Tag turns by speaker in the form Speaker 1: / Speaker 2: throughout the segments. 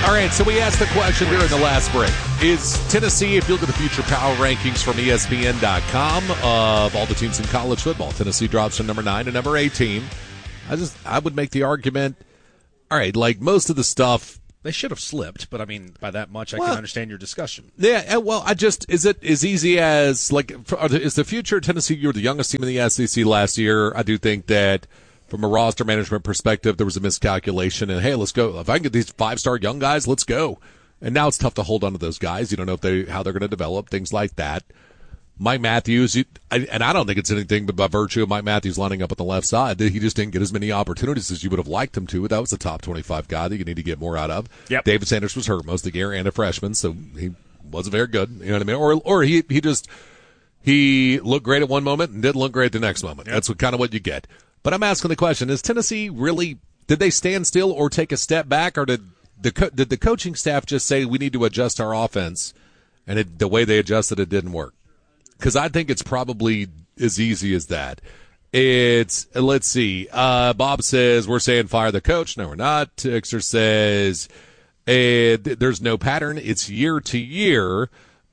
Speaker 1: All right, so we asked the question during the last break. Is Tennessee, if you look at the future power rankings from ESPN.com of all the teams in college football, Tennessee drops from number 9 to number 18. I would make the argument, all right, like most of the stuff.
Speaker 2: They should have slipped, but I mean, by that much, I can understand your discussion.
Speaker 1: Yeah, well, is it as easy as, like, is the future Tennessee, you were the youngest team in the SEC last year. I do think that from a roster management perspective, there was a miscalculation, and hey, let's go. If I can get these 5-star young guys, let's go. And now it's tough to hold on to those guys. You don't know how they're going to develop, things like that. Mike Matthews, and I don't think it's anything but by virtue of Mike Matthews lining up on the left side, that he just didn't get as many opportunities as you would have liked him to. That was a top 25 guy that you need to get more out of.
Speaker 2: Yep.
Speaker 1: David Sanders was hurt most of the year and a freshman, so he wasn't very good. You know what I mean? Or he looked great at one moment and didn't look great the next moment. Yep. That's kind of what you get. But I'm asking the question, is Tennessee really, did they stand still or take a step back, or did the coaching staff just say we need to adjust our offense, and the way they adjusted it didn't work? Because I think it's probably as easy as that. Let's see. Bob says, we're saying fire the coach. No, we're not. Tixer says, there's no pattern. It's year to year.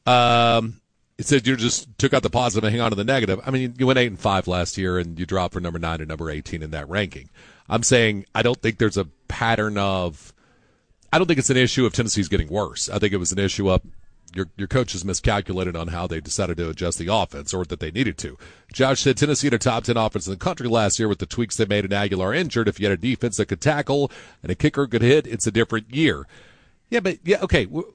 Speaker 1: It said you just took out the positive and hang on to the negative. I mean, you went 8-5 last year, and you dropped from number 9 to number 18 in that ranking. I'm saying I don't think there's a pattern of – I don't think it's an issue of Tennessee's getting worse. I think it was an issue of your coaches miscalculated on how they decided to adjust the offense, or that they needed to. Josh said Tennessee had a top 10 offense in the country last year with the tweaks they made, and Aguilar injured. If you had a defense that could tackle and a kicker could hit, it's a different year. Yeah, but, yeah, okay –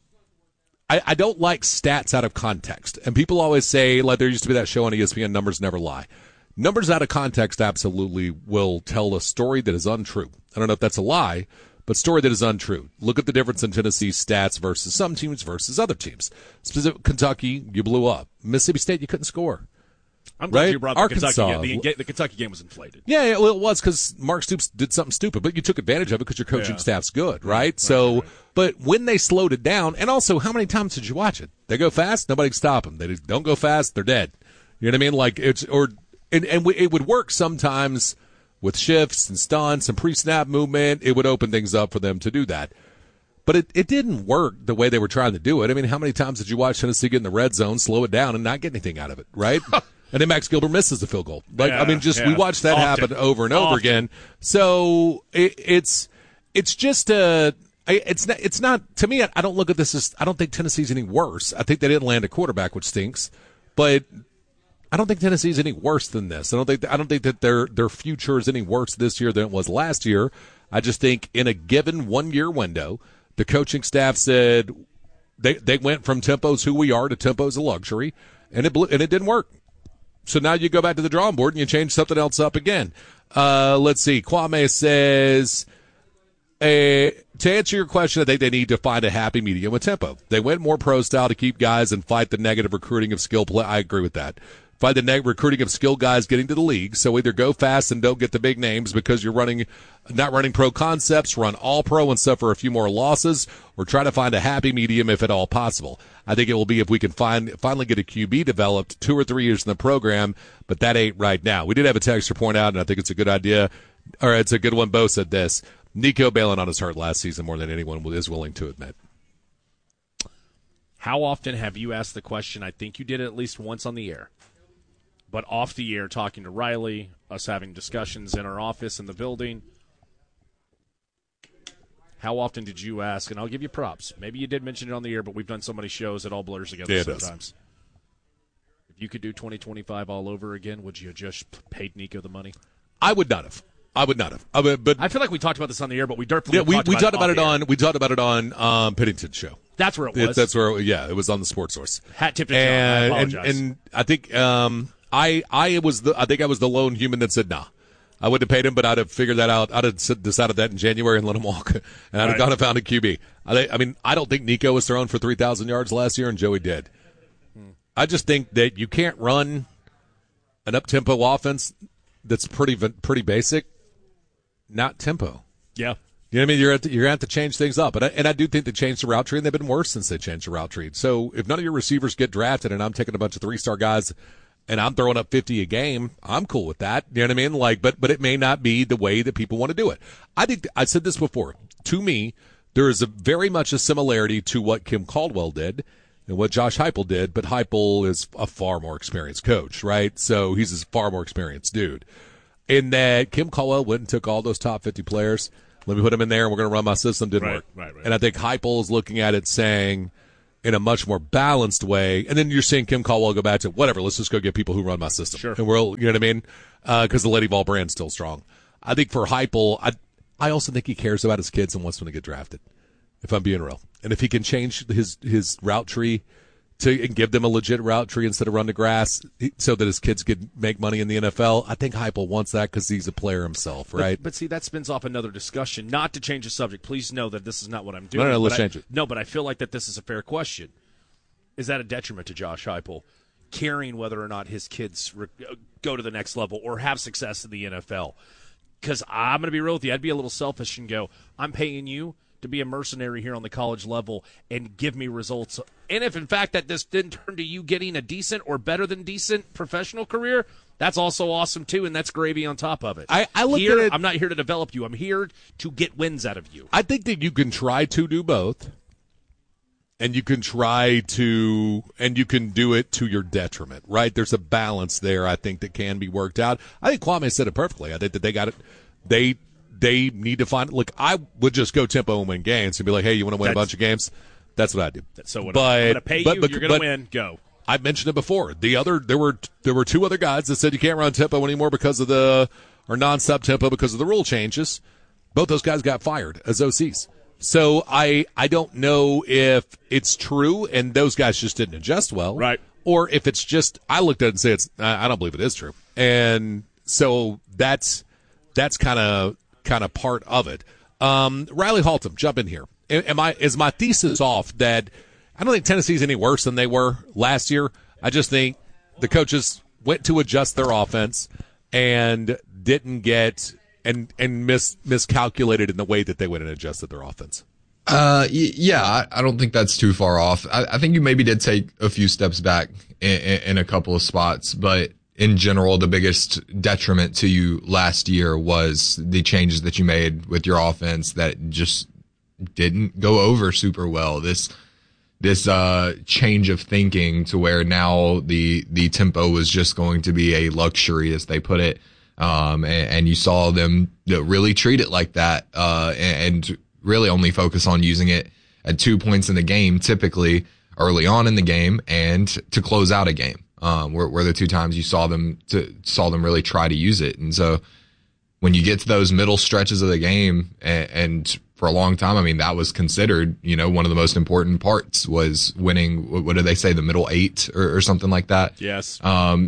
Speaker 1: I don't like stats out of context. And people always say, like there used to be that show on ESPN, Numbers Never Lie. Numbers out of context absolutely will tell a story that is untrue. I don't know if that's a lie, but story that is untrue. Look at the difference in Tennessee's stats versus some teams versus other teams. Specific Kentucky, you blew up. Mississippi State, you couldn't score.
Speaker 2: I'm glad you brought the
Speaker 1: Arkansas.
Speaker 2: Kentucky game. The Kentucky game was inflated.
Speaker 1: Yeah, well, it was because Mark Stoops did something stupid, but you took advantage of it because your coaching staff's good, right? So, but when they slowed it down, and also, how many times did you watch it? They go fast, nobody can stop them. They don't go fast, they're dead. You know what I mean? Like it would work sometimes with shifts and stunts and pre-snap movement. It would open things up for them to do that. But it didn't work the way they were trying to do it. I mean, how many times did you watch Tennessee get in the red zone, slow it down, and not get anything out of it, right? And then Max Gilbert misses the field goal. We watched that happen over and over again. So it's just it's not to me. I don't look at this as, I don't think Tennessee's any worse. I think they didn't land a quarterback, which stinks, but I don't think Tennessee's any worse than this. I don't think that their future is any worse this year than it was last year. I just think in a given 1 year window, the coaching staff said they went from tempo's who we are to tempo's a luxury, and it didn't work. So now you go back to the drawing board and you change something else up again. Let's see. Kwame says, to answer your question, I think they need to find a happy medium with tempo. They went more pro style to keep guys and fight the negative recruiting of skill play. I agree with that. Fight the negative recruiting of skill guys getting to the league. So either go fast and don't get the big names because you're not running pro concepts, run all pro and suffer a few more losses, or try to find a happy medium if at all possible. I think it will be if we can finally get a QB developed 2 or 3 years in the program, but that ain't right now. We did have a texter point out, and I think it's a good idea, or it's a good one. Bo said this: Nico bailing on his hurt last season more than anyone is willing to admit.
Speaker 2: How often have you asked the question? I think you did it at least once on the air. But off the air, talking to Riley, us having discussions in our office in the building, how often did you ask, and I'll give you props, maybe you did mention it on the air, but we've done so many shows it all blurs together sometimes. If you could do 2025 all over again, would you have just paid Nico the money?
Speaker 1: I would not have. But
Speaker 2: I feel like we talked about this on the air, but we talked
Speaker 1: about it on Pennington's show.
Speaker 2: That's where it was.
Speaker 1: That's where. Yeah, it was on the Sports Source.
Speaker 2: Hat tip to John. I apologize.
Speaker 1: And I think I was the lone human that said nah. I wouldn't have paid him, but I'd have figured that out. I'd have decided that in January and let him walk, and I'd have gone and found a QB. I mean, I don't think Nico was thrown for 3,000 yards last year, and Joey did. I just think that you can't run an up-tempo offense that's pretty basic, not tempo.
Speaker 2: Yeah.
Speaker 1: You know what I mean? You're going to have to change things up. And I do think they changed the route tree, and they've been worse since they changed the route tree. So if none of your receivers get drafted and I'm taking a bunch of 3-star guys and I'm throwing up 50 a game, I'm cool with that. You know what I mean? Like, but it may not be the way that people want to do it. I think I said this before. To me, there is very much a similarity to what Kim Caldwell did and what Josh Heupel did, but Heupel is a far more experienced coach, right? So he's a far more experienced dude. In that Kim Caldwell went and took all those top 50 players, let me put them in there, and we're going to run my system. Didn't work.
Speaker 2: Right.
Speaker 1: And I think Heupel is looking at it saying, in a much more balanced way, and then you're seeing Kim Caldwell go back to, whatever, let's just go get people who run my system.
Speaker 2: Sure.
Speaker 1: And you know what I mean? Because the Lady Vol brand's still strong. I think for Heupel, I also think he cares about his kids and wants them to get drafted, if I'm being real. And if he can change his route tree and give them a legit route tree instead of run to grass so that his kids could make money in the NFL, I think Heupel wants that because he's a player himself, right?
Speaker 2: But see, that spins off another discussion. Not to change the subject. Please know that this is not what I'm doing.
Speaker 1: No, let's change it.
Speaker 2: No, but I feel like that this is a fair question. Is that a detriment to Josh Heupel, caring whether or not his kids go to the next level or have success in the NFL? Because I'm going to be real with you. I'd be a little selfish and go, I'm paying you to be a mercenary here on the college level and give me results. And if, in fact, that this didn't turn to you getting a decent or better than decent professional career, that's also awesome, too, and that's gravy on top of it.
Speaker 1: I look at it,
Speaker 2: I'm not here to develop you. I'm here to get wins out of you.
Speaker 1: I think that you can try to do both, and you can and you can do it to your detriment, right? There's a balance there, I think, that can be worked out. I think Kwame said it perfectly. I think that they got it. They need to find. Look, I would just go tempo and win games and be like, "Hey, you want to win a bunch of games?" That's what I do.
Speaker 2: So I'm going to pay you. You're going to win. Go.
Speaker 1: I mentioned it before. There were two other guys that said you can't run tempo anymore because of or non-stop tempo because of the rule changes. Both those guys got fired as OCs. So I don't know if it's true and those guys just didn't adjust well,
Speaker 2: right?
Speaker 1: Or if it's just I looked at it and say I don't believe it is true, and so that's kind of part of it. Riley Haltom, jump in here. Is my thesis off that I don't think Tennessee's any worse than they were last year? I just think the coaches went to adjust their offense and didn't get and miscalculated in the way that they went and adjusted their offense.
Speaker 3: Yeah, I don't think that's too far off. I think you maybe did take a few steps back in a couple of spots, but in general, the biggest detriment to you last year was the changes that you made with your offense that just didn't go over super well. This change of thinking to where now the tempo was just going to be a luxury, as they put it. And you saw them really treat it like that, and really only focus on using it at 2 points in the game, typically early on in the game and to close out a game. Were the two times you saw them really try to use it. And so when you get to those middle stretches of the game, and for a long time, I mean, that was considered, one of the most important parts was winning. What do they say? The middle 8 or something like that.
Speaker 2: Yes.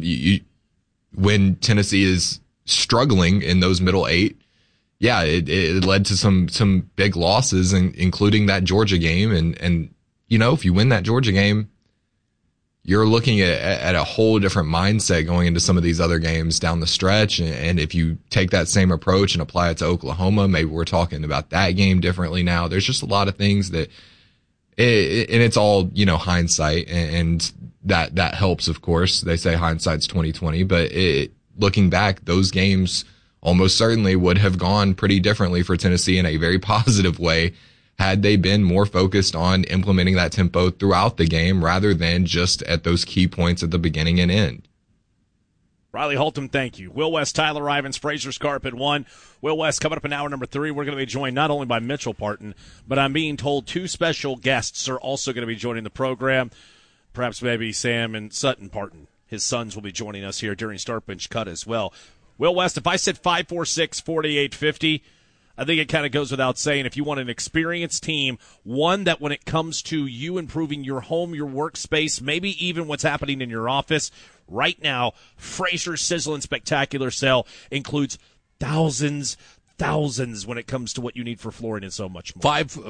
Speaker 3: When Tennessee is struggling in those middle 8, yeah, it led to some big losses, including that Georgia game. And if you win that Georgia game, you're looking at a whole different mindset going into some of these other games down the stretch. And if you take that same approach and apply it to Oklahoma, maybe we're talking about that game differently now. There's just a lot of things and it's all, hindsight, and that helps, of course. They say hindsight's 20/20, but looking back, those games almost certainly would have gone pretty differently for Tennessee in a very positive way had they been more focused on implementing that tempo throughout the game rather than just at those key points at the beginning and end.
Speaker 2: Riley Haltom, thank you. Will West, Tyler Ivins, Fraser Scarp at 1. Will West coming up in hour number 3. We're going to be joined not only by Mitchell Parton, but I'm being told 2 special guests are also going to be joining the program. Perhaps maybe Sam and Sutton Parton. His sons will be joining us here during Start Bench Cut as well. Will West, if I said 546-4850, I think it kind of goes without saying, if you want an experienced team, one that when it comes to you improving your home, your workspace, maybe even what's happening in your office, right now, Fraser's Sizzling Spectacular Sale includes thousands when it comes to what you need for flooring and so much more.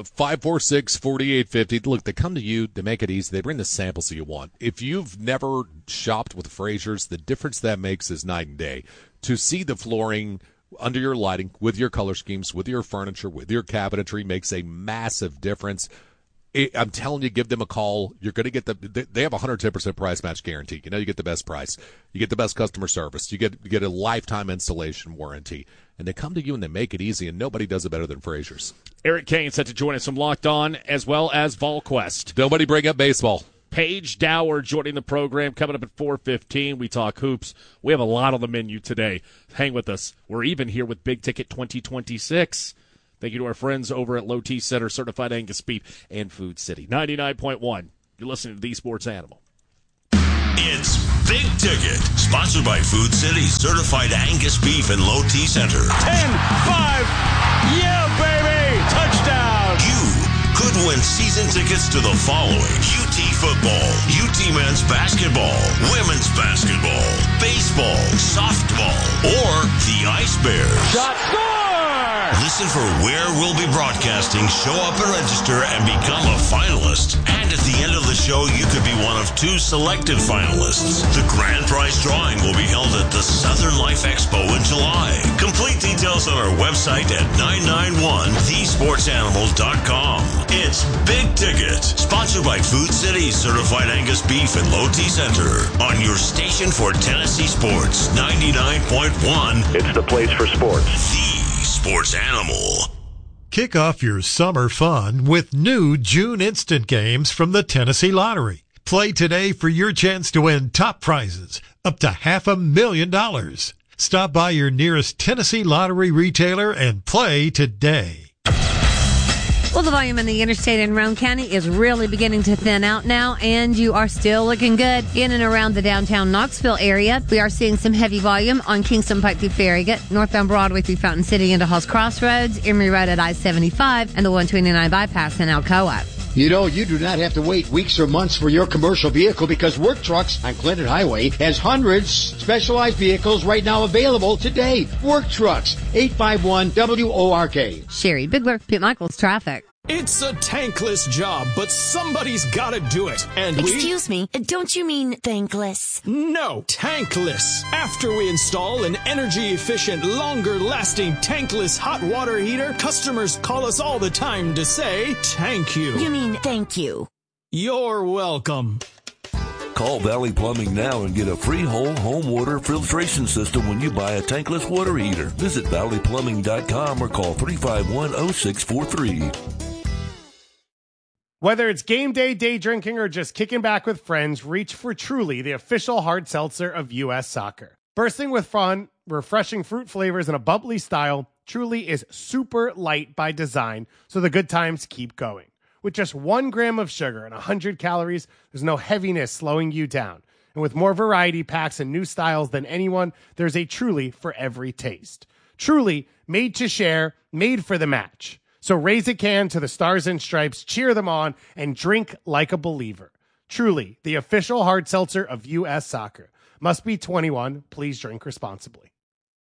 Speaker 1: 546-4850. Look, they come to you, they make it easy, they bring the samples that you want. If you've never shopped with Fraser's, the difference that makes is night and day. To see the flooring under your lighting, with your color schemes, with your furniture, with your cabinetry, makes a massive difference. I'm telling you, give them a call. You're going to get they have a 110% price match guarantee. You get the best price. You get the best customer service. You get a lifetime installation warranty. and they come to you and they make it easy, and nobody does it better than Fraser's.
Speaker 2: Eric Kane set to join us from Locked On, as well as VolQuest.
Speaker 1: Nobody bring up baseball.
Speaker 2: Paige Dower joining the program, coming up at 4:15. We talk hoops. We have a lot on the menu today. Hang with us. We're even here with Big Ticket 2026. Thank you to our friends over at Low T Center, Certified Angus Beef, and Food City. 99.1. You're listening to The Sports Animal.
Speaker 4: It's Big Ticket, sponsored by Food City, Certified Angus Beef, and Low T Center.
Speaker 5: 10-5. Yeah, baby. Touchdown.
Speaker 4: You could win season tickets to the following: UT football, UT men's basketball, women's basketball, baseball, softball, or the Ice Bears.
Speaker 5: Shot, score!
Speaker 4: Listen for where we'll be broadcasting, show up and register, and become a finalist. And at the end of the show, you could be one of 2 selected finalists. The grand prize drawing will be held at the Southern Life Expo in July. Complete details on our website at 991thesportsanimals.com. It's Big Ticket, sponsored by Food City, Certified Angus Beef, and Low T Center. On your station for Tennessee Sports, 99.1.
Speaker 6: It's the place for sports.
Speaker 4: The Sports Animal.
Speaker 7: Kick off your summer fun with new June Instant Games from the Tennessee Lottery. Play today for your chance to win top prizes up to $500,000. Stop by your nearest Tennessee Lottery retailer and play today.
Speaker 8: Well, the volume in the interstate in Roane County is really beginning to thin out now, and you are still looking good in and around the downtown Knoxville area. We are seeing some heavy volume on Kingston Pike through Farragut, northbound Broadway through Fountain City into Halls Crossroads, Emory Road at I-75, and the 129 bypass in Alcoa.
Speaker 9: You know, you do not have to wait weeks or months for your commercial vehicle because Work Trucks on Clinton Highway has hundreds specialized vehicles right now available today. Work Trucks, 851-WORK.
Speaker 8: Sherry Bigler, Pete Michaels, traffic.
Speaker 5: It's a tankless job, but somebody's got to do it. And
Speaker 10: Excuse me, don't you mean thankless?
Speaker 5: No, tankless. After we install an energy-efficient, longer-lasting tankless hot water heater, customers call us all the time to say, thank you.
Speaker 10: You mean thank you.
Speaker 5: You're welcome.
Speaker 11: Call Valley Plumbing now and get a free whole home water filtration system when you buy a tankless water heater. Visit valleyplumbing.com or call 351-0643.
Speaker 12: Whether it's game day, day drinking, or just kicking back with friends, reach for Truly, the official hard seltzer of U.S. Soccer. Bursting with fun, refreshing fruit flavors, and a bubbly style, Truly is super light by design, so the good times keep going. With just 1 gram of sugar and 100 calories, there's no heaviness slowing you down. And with more variety packs and new styles than anyone, there's a Truly for every taste. Truly, made to share, made for the match. So raise a can to the Stars and Stripes, cheer them on, and drink like a believer. Truly, the official hard seltzer of U.S. Soccer. Must be 21. Please drink responsibly.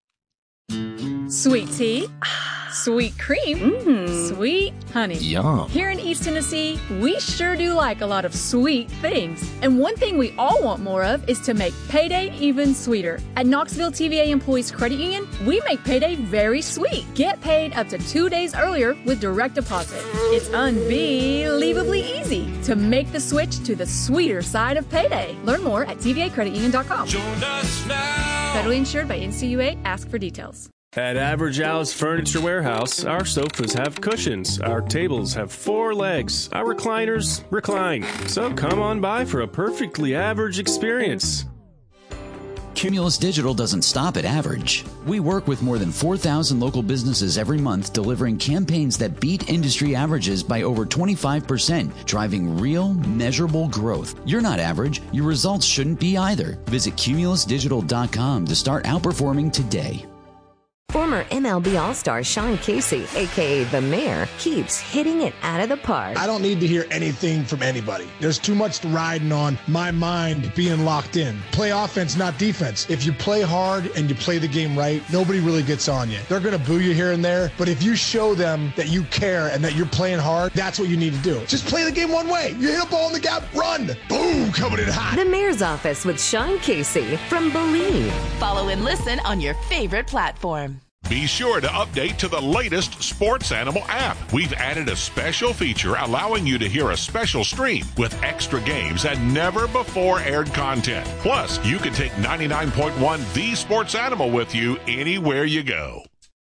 Speaker 13: Sweet tea, sweet cream, sweet honey.
Speaker 14: Yum.
Speaker 13: Here in East Tennessee, we sure do like a lot of sweet things. And one thing we all want more of is to make payday even sweeter. At Knoxville TVA Employees Credit Union, we make payday very sweet. Get paid up to 2 days earlier with direct deposit. It's unbelievably easy to make the switch to the sweeter side of payday. Learn more at tvacreditunion.com.
Speaker 5: Join us now.
Speaker 13: Federally insured by NCUA. Ask for details.
Speaker 15: At Average Al's Furniture Warehouse, our sofas have cushions, our tables have 4 legs, our recliners recline. So come on by for a perfectly average experience.
Speaker 16: Cumulus Digital doesn't stop at average. We work with more than 4,000 local businesses every month, delivering campaigns that beat industry averages by over 25%, driving real, measurable growth. You're not average. Your results shouldn't be either. Visit cumulusdigital.com to start outperforming today.
Speaker 17: Former MLB All-Star Sean Casey, a.k.a. The Mayor, keeps hitting it out of the park.
Speaker 18: I don't need to hear anything from anybody. There's too much riding on my mind being locked in. Play offense, not defense. If you play hard and you play the game right, nobody really gets on you. They're going to boo you here and there, but if you show them that you care and that you're playing hard, that's what you need to do. Just play the game one way. You hit a ball in the gap, run. Boom, coming in hot.
Speaker 17: The Mayor's Office with Sean Casey from Believe.
Speaker 19: Follow and listen on your favorite platform.
Speaker 20: Be sure to update to the latest Sports Animal app. We've added a special feature allowing you to hear a special stream with extra games and never before aired content. Plus, you can take 99.1 The Sports Animal with you anywhere you go.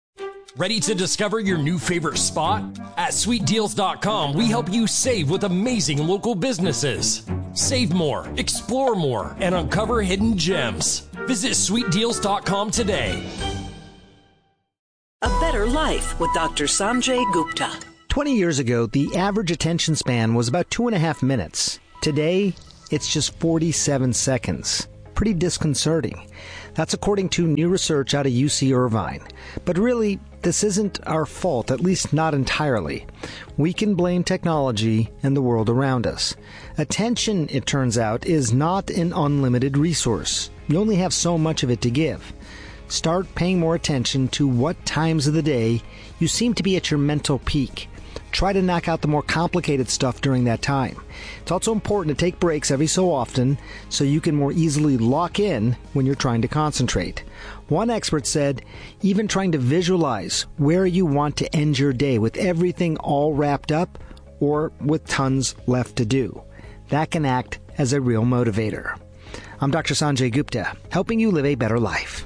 Speaker 6: Ready to discover your new favorite spot? At SweetDeals.com, we help you save with amazing local businesses. Save more, explore more, and uncover hidden gems. Visit SweetDeals.com today.
Speaker 14: A better life with Dr. Sanjay Gupta.
Speaker 21: 20 years ago, the average attention span was about 2.5 minutes. Today, it's just 47 seconds. Pretty disconcerting. That's according to new research out of UC Irvine. But really, this isn't our fault, at least not entirely. We can blame technology and the world around us. Attention, it turns out, is not an unlimited resource. You only have so much of it to give. Start paying more attention to what times of the day you seem to be at your mental peak. Try to knock out the more complicated stuff during that time. It's also important to take breaks every so often so you can more easily lock in when you're trying to concentrate. One expert said, even trying to visualize where you want to end your day with everything all wrapped up or with tons left to do. That can act as a real motivator. I'm Dr. Sanjay Gupta, helping you live a better life.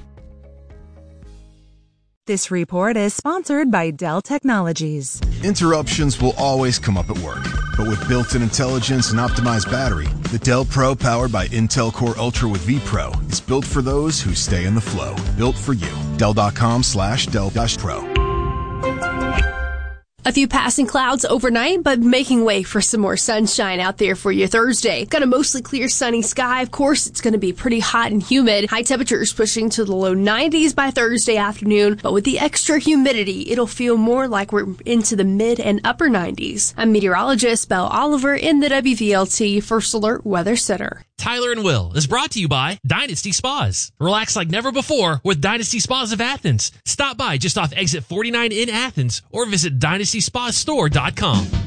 Speaker 22: This report is sponsored by Dell Technologies.
Speaker 23: Interruptions will always come up at work, but with built-in intelligence and optimized battery, the Dell Pro powered by Intel Core Ultra with vPro is built for those who stay in the flow. Built for you. Dell.com/Dell-Pro.
Speaker 24: A few passing clouds overnight, but making way for some more sunshine out there for your Thursday. Got a mostly clear sunny sky. Of course, it's going to be pretty hot and humid. High temperatures pushing to the low 90s by Thursday afternoon, but with the extra humidity, it'll feel more like we're into the mid and upper 90s. I'm meteorologist Belle Oliver in the WVLT First Alert Weather Center.
Speaker 25: Tyler and Will is brought to you by Dynasty Spas. Relax like never before with Dynasty Spas of Athens. Stop by just off exit 49 in Athens or visit DynastySpaStore.com.